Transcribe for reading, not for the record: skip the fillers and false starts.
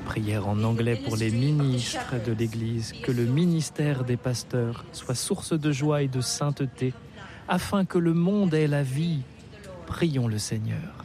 Prière en anglais pour les ministres de l'Église, que le ministère des pasteurs soit source de joie et de sainteté, afin que le monde ait la vie. Prions le Seigneur.